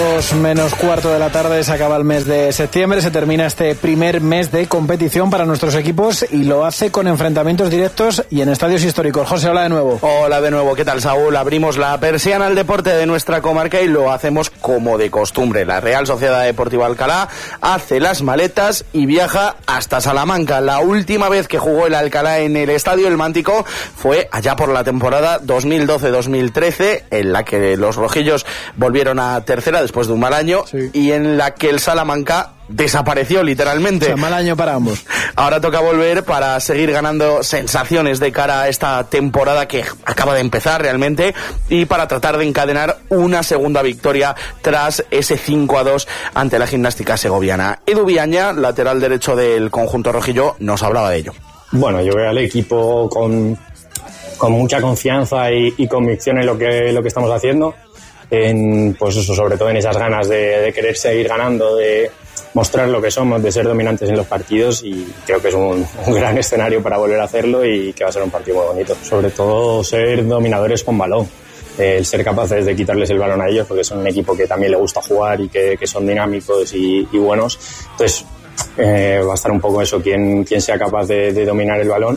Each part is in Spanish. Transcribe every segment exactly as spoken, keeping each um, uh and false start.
Menos cuarto de la tarde, se acaba el mes de septiembre, se termina este primer mes de competición para nuestros equipos y lo hace con enfrentamientos directos y en estadios históricos. José, hola de nuevo. Hola de nuevo, ¿qué tal, Saúl? Abrimos la persiana al deporte de nuestra comarca y lo hacemos como de costumbre. La Real Sociedad Deportiva Alcalá hace las maletas y viaja hasta Salamanca. La última vez que jugó el Alcalá en el Estadio El Mántico fue allá por la temporada dos mil doce dos mil trece, en la que los rojillos volvieron a tercera después de un mal año, sí, y en la que el Salamanca desapareció literalmente. O sea, mal año para ambos. Ahora toca volver para seguir ganando sensaciones de cara a esta temporada que acaba de empezar realmente y para tratar de encadenar una segunda victoria tras ese cinco a dos ante la Gimnástica Segoviana. Edu Viaña, lateral derecho del conjunto rojillo, nos hablaba de ello. Bueno, yo veo al equipo con, con mucha confianza y, y convicción en lo que, lo que estamos haciendo. En, pues eso, sobre todo en esas ganas de, de querer seguir ganando, de mostrar lo que somos, de ser dominantes en los partidos, y creo que es un, un gran escenario para volver a hacerlo y que va a ser un partido muy bonito. Sobre todo ser dominadores con balón, eh, el ser capaces de quitarles el balón a ellos, porque son un equipo que también le gusta jugar y que, que son dinámicos y, y buenos. Entonces eh, va a estar un poco eso, quien, quien sea capaz de, de dominar el balón.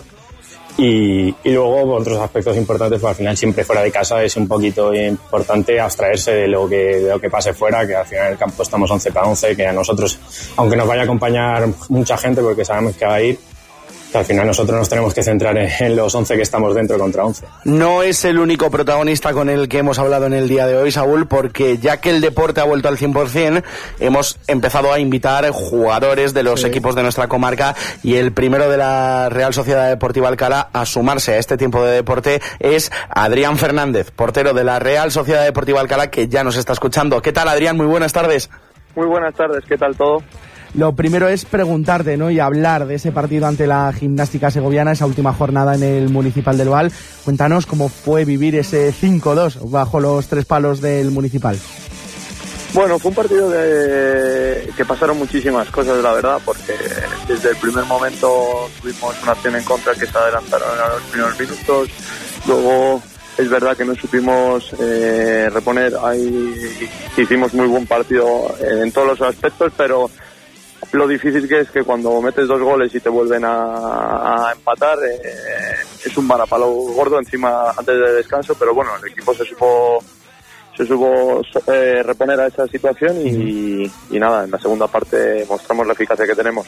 Y, y luego otros aspectos importantes, pues al final siempre fuera de casa es un poquito importante abstraerse de lo que, de lo que pase fuera, que al final en el campo estamos once para once, que a nosotros, aunque nos vaya a acompañar mucha gente porque sabemos que va a ir, que al final nosotros nos tenemos que centrar en, en los once que estamos dentro contra once. No es el único protagonista con el que hemos hablado en el día de hoy, Saúl, porque ya que el deporte ha vuelto al cien por ciento, hemos empezado a invitar jugadores de los sí. equipos de nuestra comarca, y el primero de la Real Sociedad Deportiva Alcalá a sumarse a este tiempo de deporte es Adrián Fernández, portero de la Real Sociedad Deportiva Alcalá, que ya nos está escuchando. ¿Qué tal, Adrián? Muy buenas tardes. Muy buenas tardes, ¿qué tal todo? Lo primero es preguntarte, ¿no?, y hablar de ese partido ante la Gimnástica Segoviana, esa última jornada en el Municipal del Val. Cuéntanos cómo fue vivir ese cinco dos bajo los tres palos del Municipal. Bueno, fue un partido de... que pasaron muchísimas cosas, la verdad, porque desde el primer momento tuvimos una acción en contra que se adelantaron a los primeros minutos. Luego es verdad que no supimos eh, reponer. Ahí hicimos muy buen partido en todos los aspectos, pero lo difícil que es que cuando metes dos goles y te vuelven a, a empatar, eh, es un varapalo gordo encima antes del descanso, pero bueno, el equipo se supo se supo eh, reponer a esa situación y, y nada, en la segunda parte mostramos la eficacia que tenemos.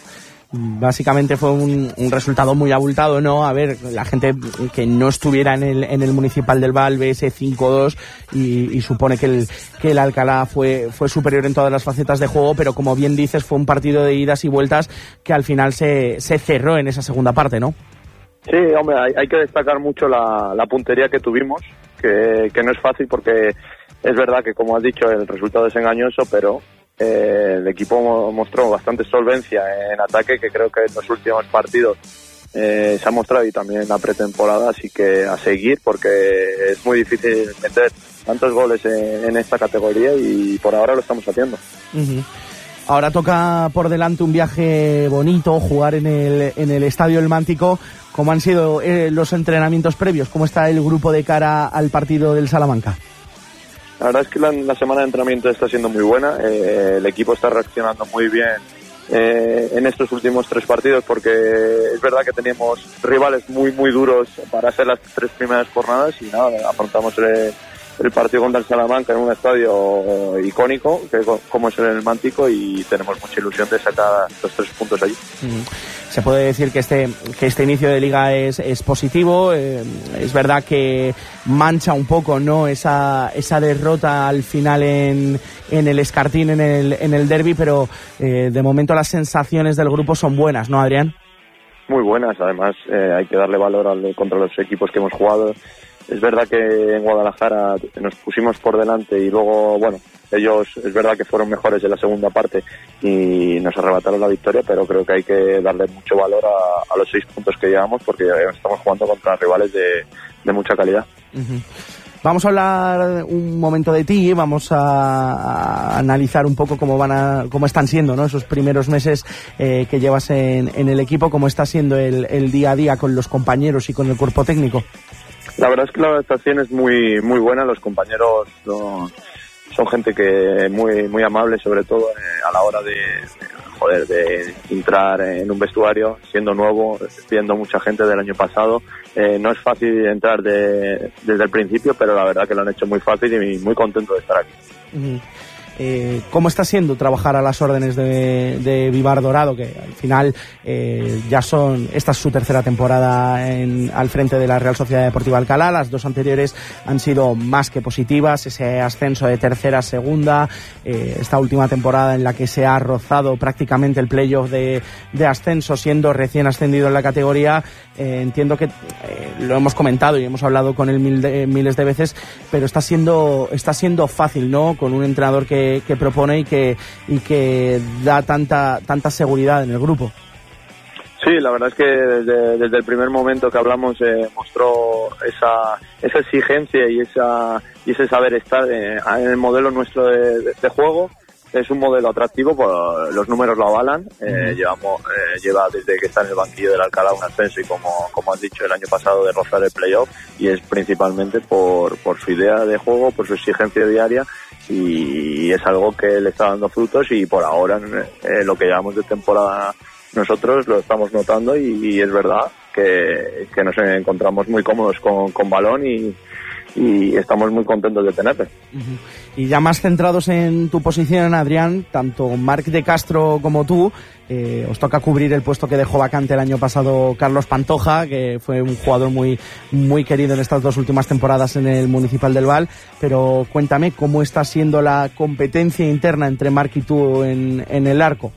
Básicamente fue un, un resultado muy abultado, ¿no? A ver, la gente que no estuviera en el, en el Municipal del Val ve ese cinco dos y, y supone que el, que el Alcalá fue, fue superior en todas las facetas de juego, pero como bien dices, fue un partido de idas y vueltas que al final se, se cerró en esa segunda parte, ¿no? Sí, hombre, hay, hay que destacar mucho la, la puntería que tuvimos, que, que no es fácil porque es verdad que, como has dicho, el resultado es engañoso, pero Eh, el equipo mostró bastante solvencia en ataque, que creo que en los últimos partidos eh, se ha mostrado, y también en la pretemporada, así que a seguir, porque es muy difícil meter tantos goles en, en esta categoría y por ahora lo estamos haciendo. Uh-huh. Ahora toca por delante un viaje bonito, jugar en el, en el Estadio El Mántico. ¿Cómo han sido eh, los entrenamientos previos? ¿Cómo está el grupo de cara al partido del Salamanca? La verdad es que la, la semana de entrenamiento está siendo muy buena. Eh, el equipo está reaccionando muy bien eh, en estos últimos tres partidos, porque es verdad que teníamos rivales muy muy duros para hacer las tres primeras jornadas, y nada, afrontamos el, el partido contra el Salamanca en un estadio icónico que como es el Mántico, y tenemos mucha ilusión de sacar los tres puntos allí. Mm. Se puede decir que este que este inicio de liga es, es positivo. Eh, es verdad que mancha un poco, ¿no?, esa esa derrota al final en, en el Escartín, en el en el derbi, pero eh, de momento las sensaciones del grupo son buenas, ¿no, Adrián? Muy buenas, además eh, hay que darle valor al, contra los equipos que hemos jugado. Es verdad que en Guadalajara nos pusimos por delante y luego, bueno, ellos es verdad que fueron mejores en la segunda parte y nos arrebataron la victoria, pero creo que hay que darle mucho valor a, a los seis puntos que llevamos, porque estamos jugando contra rivales de, de mucha calidad. Uh-huh. Vamos a hablar un momento de ti, vamos a, a analizar un poco cómo van a, cómo están siendo, ¿no?, esos primeros meses eh, que llevas en, en el equipo, cómo está siendo el, el día a día con los compañeros y con el cuerpo técnico. La verdad es que la adaptación es muy muy buena, los compañeros, los, son gente que muy muy amable, sobre todo eh, a la hora de, de, joder, de entrar en un vestuario, siendo nuevo, viendo mucha gente del año pasado. Eh, no es fácil entrar de, desde el principio, pero la verdad que lo han hecho muy fácil y muy contento de estar aquí. Uh-huh. Eh, ¿Cómo está siendo trabajar a las órdenes de, de Vivar Dorado, que al final eh, ya son, esta es su tercera temporada en, al frente de la Real Sociedad Deportiva Alcalá? Las dos anteriores han sido más que positivas, ese ascenso de tercera a segunda, eh, esta última temporada en la que se ha rozado prácticamente el playoff de, de ascenso, siendo recién ascendido en la categoría. Eh, entiendo que eh, lo hemos comentado y hemos hablado con él mil de, miles de veces, pero está siendo está siendo fácil, ¿no? Con un entrenador que, que propone y que y que da tanta tanta seguridad en el grupo. Sí, la verdad es que desde, desde el primer momento que hablamos eh, mostró esa esa exigencia y esa y ese saber estar eh, en el modelo nuestro de, de, de juego. Es un modelo atractivo, pues los números lo avalan. Eh, llevamos, eh, lleva desde que está en el banquillo del Alcalá un ascenso y, como, como has dicho, el año pasado de rozar el playoff, y es principalmente por, por su idea de juego, por su exigencia diaria, y es algo que le está dando frutos, y por ahora eh, lo que llevamos de temporada nosotros lo estamos notando, y, y es verdad que, que nos encontramos muy cómodos con, con balón y y estamos muy contentos de tenerte. Uh-huh. Y ya más centrados en tu posición, Adrián, tanto Marc de Castro como tú, eh, os toca cubrir el puesto que dejó vacante el año pasado Carlos Pantoja, que fue un jugador muy muy querido en estas dos últimas temporadas en el Municipal del Val. Pero cuéntame, ¿cómo está siendo la competencia interna entre Marc y tú en, en el arco?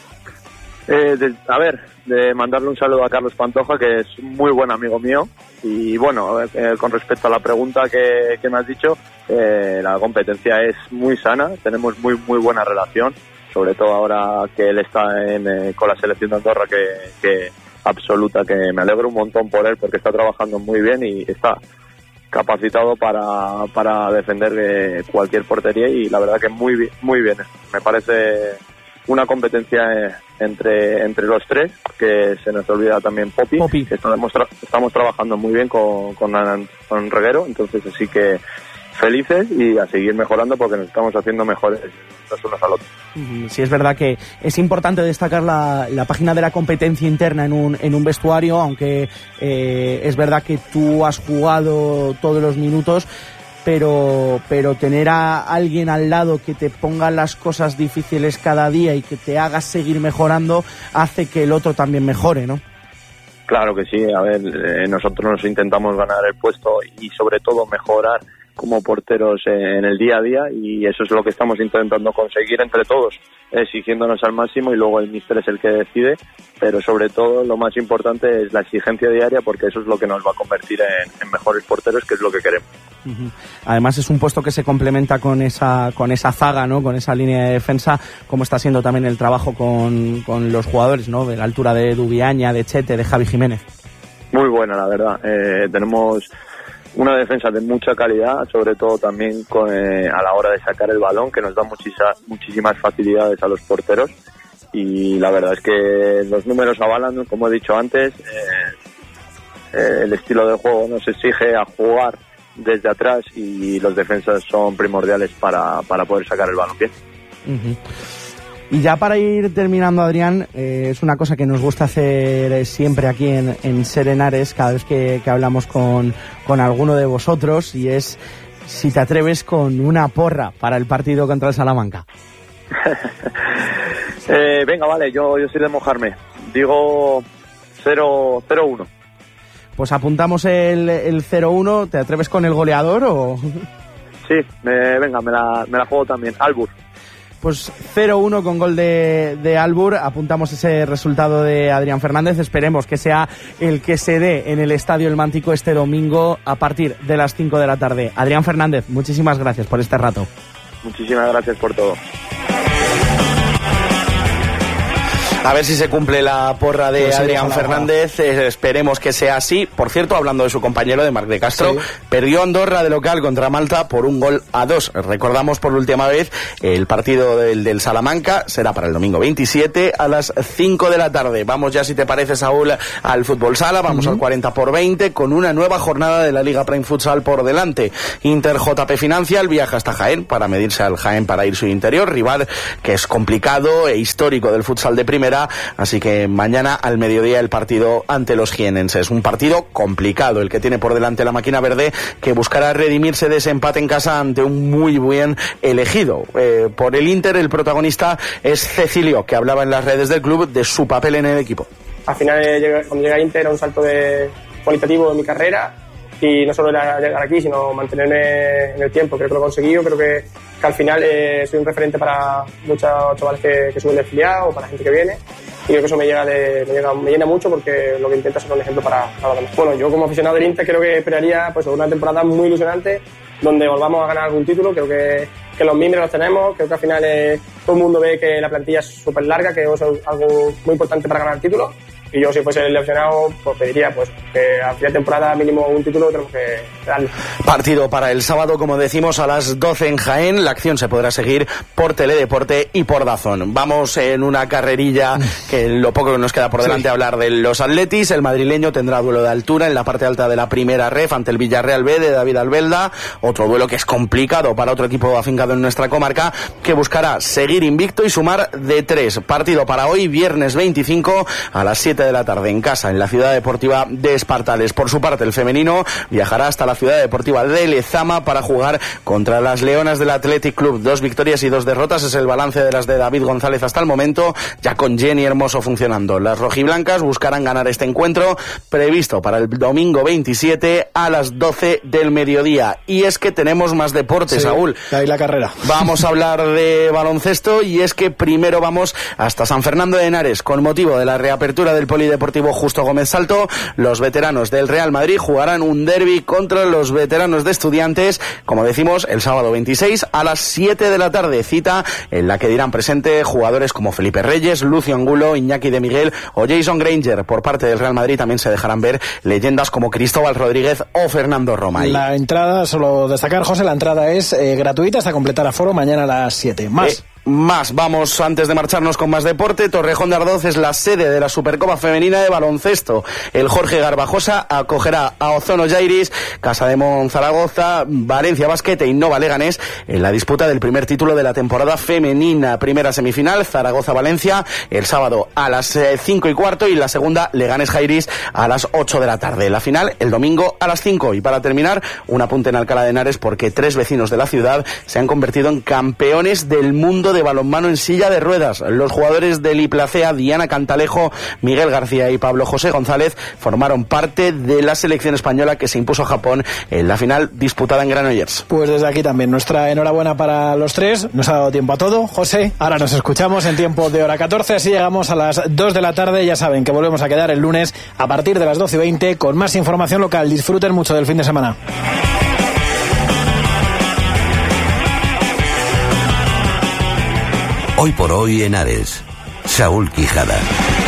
Eh, de, a ver, de mandarle un saludo a Carlos Pantoja, que es un muy buen amigo mío. Y bueno, eh, con respecto a la pregunta que, que me has dicho, eh, la competencia es muy sana, tenemos muy muy buena relación, sobre todo ahora que él está en, eh, con la selección de Andorra, que, que absoluta, que me alegro un montón por él, porque está trabajando muy bien y está capacitado para, para defender eh, cualquier portería, y la verdad que muy bien, muy bien. Me parece una competencia eh, entre entre los tres, que se nos olvida también Popi, Popi. que estamos, tra- estamos trabajando muy bien con, con, con Reguero, entonces así que felices y a seguir mejorando, porque nos estamos haciendo mejores los unos al otro. Sí, es verdad que es importante destacar la, la página de la competencia interna en un, en un vestuario, aunque eh, es verdad que tú has jugado todos los minutos, pero pero tener a alguien al lado que te ponga las cosas difíciles cada día y que te haga seguir mejorando hace que el otro también mejore, ¿no? Claro que sí, a ver, eh, nosotros nos intentamos ganar el puesto y sobre todo mejorar como porteros en el día a día, y eso es lo que estamos intentando conseguir entre todos, exigiéndonos al máximo, y luego el míster es el que decide, pero sobre todo lo más importante es la exigencia diaria, porque eso es lo que nos va a convertir en, en mejores porteros, que es lo que queremos. Uh-huh. Además es un puesto que se complementa con esa con esa zaga, ¿no? Con esa línea de defensa, como está siendo también el trabajo con, con los jugadores, ¿no? De la altura de Dubiaña, de Chete, de Javi Jiménez. Muy buena, la verdad. Eh, tenemos una defensa de mucha calidad, sobre todo también con, eh, a la hora de sacar el balón, que nos da muchísimas muchísimas facilidades a los porteros, y la verdad es que los números avalan, como he dicho antes. eh, eh, el estilo de juego nos exige a jugar desde atrás, y los defensas son primordiales para, para poder sacar el balón bien. Uh-huh. Y ya para ir terminando, Adrián, eh, es una cosa que nos gusta hacer siempre aquí en, en Serenares, cada vez que, que hablamos con, con alguno de vosotros, y es si te atreves con una porra para el partido contra el Salamanca. eh, venga, vale, yo, yo soy de mojarme. Digo cero uno. Pues apuntamos el, el cero uno. ¿Te atreves con el goleador o...? Sí, me, venga, me la, me la juego también. Albur. Pues cero uno con gol de, de Albur. Apuntamos ese resultado de Adrián Fernández. Esperemos que sea el que se dé en el Estadio El Mántico este domingo a partir de las cinco de la tarde. Adrián Fernández, muchísimas gracias por este rato. Muchísimas gracias por todo. A ver si se cumple la porra de pues sí, Adrián ojalá, Fernández, eh, esperemos que sea así. Por cierto, hablando de su compañero, de Marc de Castro, sí. perdió Andorra de local contra Malta por un gol a dos. Recordamos por última vez, el partido del, del Salamanca será para el domingo veintisiete a las cinco de la tarde. Vamos ya, si te parece, Saúl, al fútbol sala, vamos uh-huh. al cuarenta por veinte, con una nueva jornada de la Liga Prime Futsal por delante. Inter J P Financial viaja hasta Jaén para medirse al Jaén para ir su interior, rival que es complicado e histórico del futsal de primera, así que mañana al mediodía el partido ante los jienenses. Un partido complicado el que tiene por delante la máquina verde, que buscará redimirse de ese empate en casa ante un muy bien elegido. Eh, por el Inter, el protagonista es Cecilio, que hablaba en las redes del club de su papel en el equipo. Al final, cuando llegué a Inter, era un salto de cualitativo en mi carrera, y no solo era llegar aquí, sino mantenerme en el tiempo. Creo que lo he conseguido, creo que, que al final eh, soy un referente para muchos chavales que, que suben de filiado o para la gente que viene, y creo que eso me, llega de, me, llega, me llena mucho, porque lo que intenta es ser un ejemplo para, para los demás. Bueno, yo como aficionado del Inter creo que esperaría pues una temporada muy ilusionante, donde volvamos a ganar algún título. Creo que, que los miembros los tenemos, creo que al final eh, todo el mundo ve que la plantilla es súper larga, que eso es algo muy importante para ganar el título. Y yo, si fuese el seleccionado, pues pediría pues que a final de temporada mínimo un título tenemos que darle. Partido para el sábado, como decimos, a las doce en Jaén. La acción se podrá seguir por Teledeporte y por DAZN. Vamos en una carrerilla que lo poco que nos queda por delante, sí. hablar de los Atletis. El madrileño tendrá duelo de altura en la parte alta de la primera ref ante el Villarreal B de David Albelda. Otro duelo que es complicado para otro equipo afincado en nuestra comarca, que buscará seguir invicto y sumar de tres. Partido para hoy, viernes veinticinco a las siete de la tarde en casa, en la Ciudad Deportiva de Espartales. Por su parte, el femenino viajará hasta la Ciudad Deportiva de Lezama para jugar contra las Leonas del Athletic Club. Dos victorias y dos derrotas es el balance de las de David González hasta el momento, ya con Jenny Hermoso funcionando. Las rojiblancas buscarán ganar este encuentro, previsto para el domingo veintisiete a las doce del mediodía. Y es que tenemos más deportes, sí, Saúl. Ahí la carrera. Vamos a hablar de baloncesto, y es que primero vamos hasta San Fernando de Henares con motivo de la reapertura del Polideportivo Justo Gómez Salto. Los veteranos del Real Madrid jugarán un derbi contra los veteranos de Estudiantes, como decimos, el sábado veintiséis a las siete de la tarde, cita en la que dirán presente jugadores como Felipe Reyes, Lucio Angulo, Iñaki de Miguel o Jason Granger. Por parte del Real Madrid también se dejarán ver leyendas como Cristóbal Rodríguez o Fernando Romay. La entrada, solo destacar, José, la entrada es eh, gratuita hasta completar aforo mañana a las siete. Más. Eh. Más, vamos antes de marcharnos con más deporte. Torrejón de Ardoz es la sede de la Supercopa Femenina de Baloncesto. El Jorge Garbajosa acogerá a Ozono Jairis, Casa de Mon Zaragoza, Valencia Basket e Innova Leganés en la disputa del primer título de la temporada femenina. Primera semifinal, Zaragoza-Valencia, el sábado a las cinco y cuarto, y la segunda, Leganés Jairis, a las ocho de la tarde. La final, el domingo a las cinco. Y para terminar, un apunte en Alcalá de Henares, porque tres vecinos de la ciudad se han convertido en campeones del mundo de balonmano en silla de ruedas. Los jugadores del Iplacea, Diana Cantalejo, Miguel García y Pablo José González, formaron parte de la selección española que se impuso a Japón en la final disputada en Granollers. Pues desde aquí también nuestra enhorabuena para los tres. Nos ha dado tiempo a todo, José. Ahora nos escuchamos en tiempo de hora catorce, así llegamos a las dos de la tarde. Ya saben que volvemos a quedar el lunes a partir de las doce y veinte con más información local. Disfruten mucho del fin de semana. Hoy por hoy, Henares. Saúl Quijada.